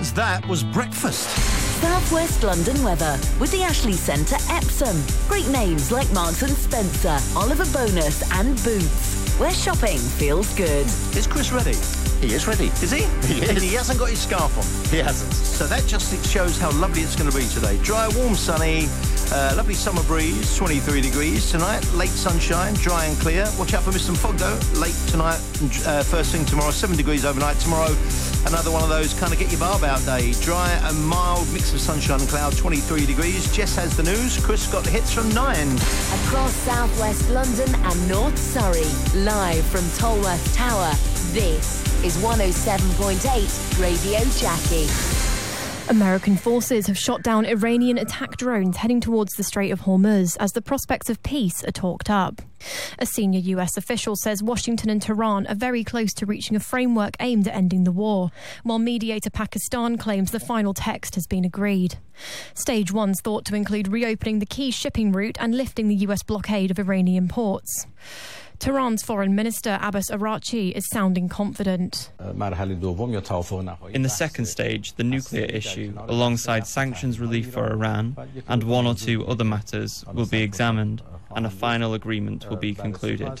That was breakfast. South West London weather with the Ashley Centre Epsom. Great names like Marks and Spencer, Oliver Bonus and Boots, where shopping feels good. Is Chris ready? He is ready. Is he? He is. He hasn't got his scarf on. He hasn't. So that just shows how lovely it's going to be today. Dry, warm, sunny, lovely summer breeze, 23 degrees tonight. Late sunshine, dry and clear. Watch out for some fog though. Late tonight, first thing tomorrow, 7 degrees overnight. Tomorrow, another one of those kind of get your barb out day. Dry and mild, mix of sunshine and cloud, 23 degrees. Jess has the news. Chris got the hits from 9. Across South West London and North Surrey, live from Tolworth Tower, this is 107.8 Radio Jackie. American forces have shot down Iranian attack drones heading towards the Strait of Hormuz as the prospects of peace are talked up. A senior US official says Washington and Tehran are very close to reaching a framework aimed at ending the war, while mediator Pakistan claims the final text has been agreed. Stage 1's thought to include reopening the key shipping route and lifting the US blockade of Iranian ports. Tehran's Foreign Minister Abbas Araghchi is sounding confident. In the second stage, the nuclear issue, alongside sanctions relief for Iran and one or two other matters, will be examined and a final agreement will be concluded.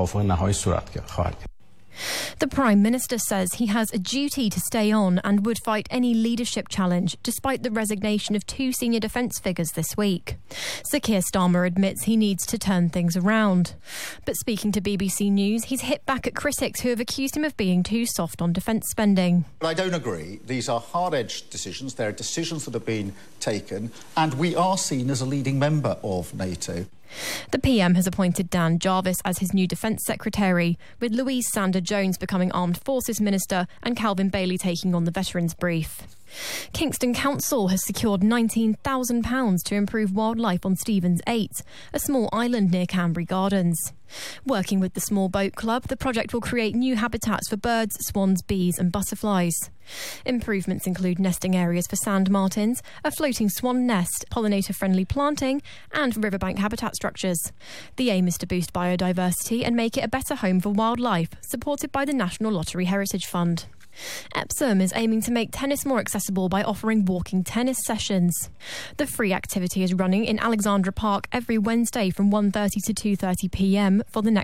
The Prime Minister says he has a duty to stay on and would fight any leadership challenge, despite the resignation of 2 senior defence figures this week. Sir Keir Starmer admits he needs to turn things around. But speaking to BBC News, he's hit back at critics who have accused him of being too soft on defence spending. But I don't agree. These are hard-edged decisions. They're decisions that have been taken, and we are seen as a leading member of NATO. The PM has appointed Dan Jarvis as his new Defence Secretary, with Louise Sander-Jones becoming Armed Forces Minister and Calvin Bailey taking on the Veterans Brief. Kingston Council has secured £19,000 to improve wildlife on Stevens 8, a small island near Canbury Gardens. Working with the Small Boat Club, the project will create new habitats for birds, swans, bees and butterflies. Improvements include nesting areas for sand martins, a floating swan nest, pollinator-friendly planting and riverbank habitat structures. The aim is to boost biodiversity and make it a better home for wildlife, supported by the National Lottery Heritage Fund. Epsom is aiming to make tennis more accessible by offering walking tennis sessions. The free activity is running in Alexandra Park every Wednesday from 1:30 to 2:30 p.m. for the next